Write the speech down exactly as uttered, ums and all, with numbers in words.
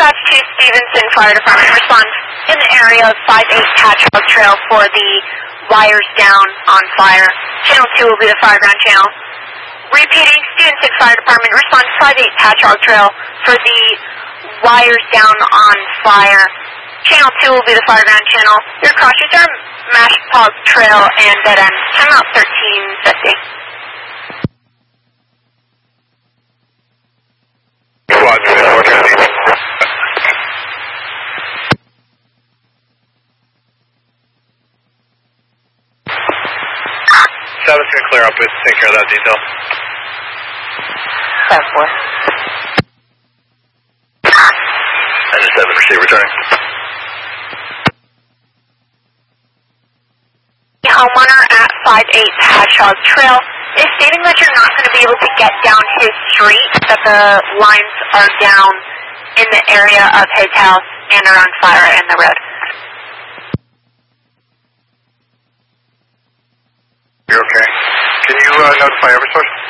Dispatch to Stevenson Fire Department. Respond in the area of five eight Patchogue Trail for the wires down on fire. Channel two will be the fireground channel. Repeating, Stevenson Fire Department. Respond to five eight Patchogue Trail for the wires down on fire. Channel two will be the fireground channel. Your crossers are Mashpog Trail and dead end. Time out thirteen fifty. Squad four fifty. Seven's gonna clear up with take care of that detail. Seven four. And seven receive returning. Homeowner at five eight Patchogue Trail is stating that you're not going to be able to get down his street, that the lines are down in the area of his house and are on fire in the road. You're okay. Can you uh, notify Eversource?